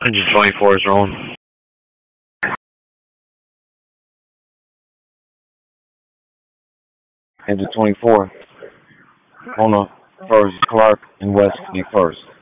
Engine 24 is rolling. Engine 24. On the first, Clark and West 21st.